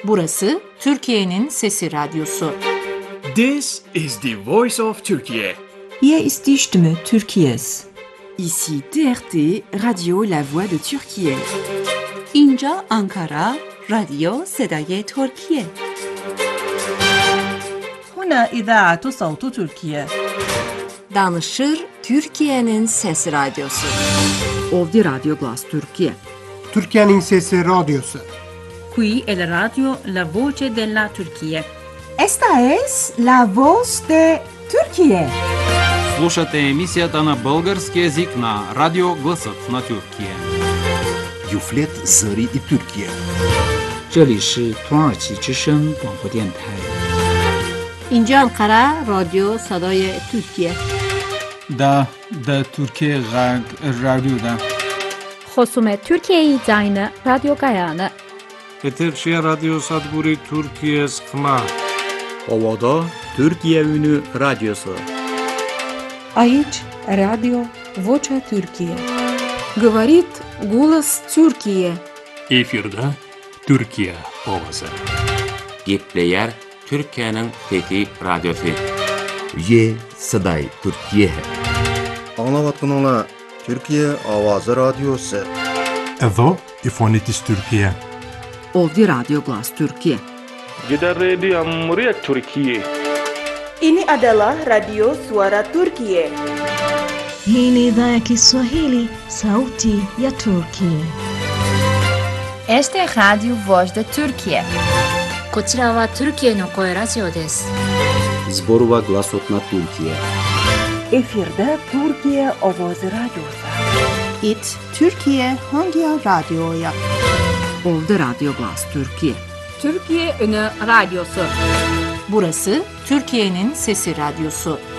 Burası Türkiye'nin Sesi Radyosu. This is the voice of Turkey. Hier ist die Stimme Türkiye's. Ici TRT, Radio La Voix de Türkiye. اینجا آنکارا، رادیو صدای ترکیه. هنا إذاعة صوت تركيا. Danışır Türkiye'nin Sesi Radyosu. Ovdje Radio Glas Türkiye. Türkiye'nin Sesi Radyosu. Qui è la radio La Voce della Turchia. Esta es la voz de Türkiye. Слушате емисията на български език на Радио Гласът на Türkiye. Юфлет Зари и Türkiye. 这里是土耳其之声广播电台。 اینجا انقره رادیو صدای ترکیه. دا ترکیه رادیو دا. خصوم ترکیه زاین رادیو گایانه. Eterşehir Radyo Sadburi Türkiye Skma. Ovada Türkiye Ünü Radyosu. Aici Radio Vocea Türkiye. Говорит голос Türkiye. Efirde Türkiye ovası. Gepleyer Türkiye'nin Fethi Radyosu. Ye Saday Türkiye. Anlavatkanlar Türkiye Avazı Radyosu. Evo İfonitis Türkiye. Ovdje Radio Glas Türkiye. Gider Radio Muryat Türkiye. Ini adalah Radio Suara Turkiye. Hii ni idhaa ya Kiswahili, sauti ya Turkiye. Este es Radio Voz de Turkiye. こちらはトルキエの声ラジオです。 Zborova Glasot na Türkiye. Efirde Türkiye Ovoz Radyosu. İt Türkiye hangi radyoya? Ovdje Radio Glas Türkiye. Türkiye Ünü Radyosu. Burası Türkiye'nin Sesi Radyosu.